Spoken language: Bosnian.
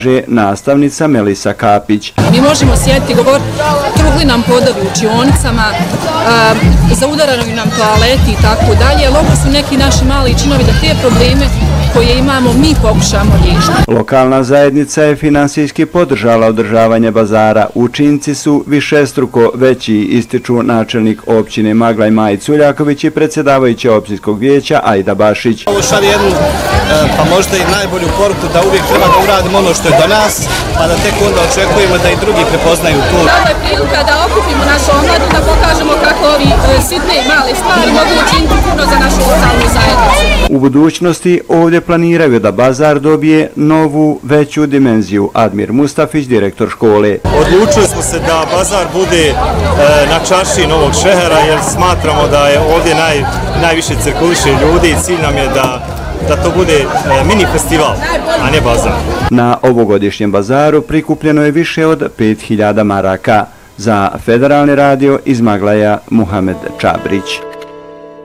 nastavnica Melisa Kapić. Mi možemo sjediti, govoriti, truhli nam podovi u učionicama, zaudarani nam toaleti i tako dalje, ali ovo su neki naši mali činovi da te probleme koje imamo mi pokušamo riješiti. Lokalna zajednica je finansijski podržala održavanje bazara. Učinci su višestruko veći, ističu načelnik općine Maglaj Maji Culjaković i predsjedavajuća općinskog vijeća Ajda Bašić. Ovo šalje jednu, pa možda i najbolju poruku da uvijek treba da uradimo ono što je do nas, pa da tek onda očekujemo da i drugi prepoznaju to. Ovo je prilika da okupimo našu omladinu, da pokažemo kako ovi sitne i male stvari mogu učiniti puno za našu lokalnu zajednicu. U budućnosti ovdje planiraju da bazar dobije novu, veću dimenziju. Admir Mustafić, direktor škole. Odlučili smo se da bazar bude na čaršiji Novog Šehera jer smatramo da je ovdje najviše cirkuliše ljudi i cilj nam je da to bude mini festival, a ne bazar. Na ovogodišnjem bazaru prikupljeno je više od 5000 maraka. Za Federalni radio iz Maglaja Muhamed Čabrić.